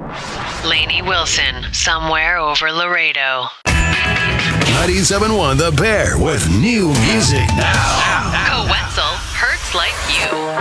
Lainey Wilson, Somewhere Over Laredo. 97.1 The Bear with new music now. Co Wetzel, Hurts Like You.